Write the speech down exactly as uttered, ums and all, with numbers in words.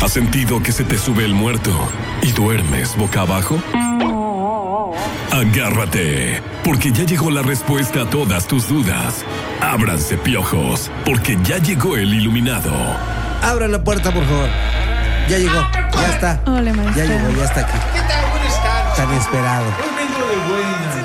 ¿Has sentido que se te sube el muerto y duermes boca abajo? Agárrate, porque ya llegó la respuesta a todas tus dudas. Ábranse, piojos, porque ya llegó el iluminado. Abran la puerta, por favor. Ya llegó, ya está. Hola, maestra. Ya llegó, ya está aquí. ¿Qué tal? Buenas tardes. Tan esperado. Hoy vengo de buenas.